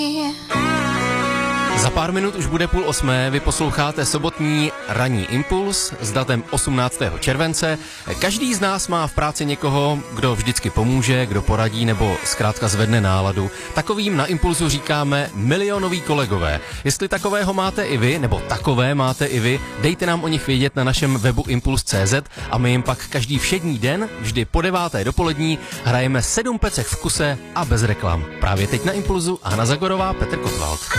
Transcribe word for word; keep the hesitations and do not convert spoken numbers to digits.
Za pár minut už bude půl osmé, vy posloucháte sobotní ranní impuls s datem osmnáctého července. Každý z nás má v práci někoho, kdo vždycky pomůže, kdo poradí nebo zkrátka zvedne náladu. Takovým na impulsu říkáme milionoví kolegové. Jestli takového máte i vy, nebo takové máte i vy, dejte nám o nich vědět na našem webu impuls tečka cé zet a my jim pak každý všední den, vždy po deváté dopolední, hrajeme sedm pecek v kuse a bez reklam. Právě teď na impulzu Hana Zagorová, Petr Kotwald.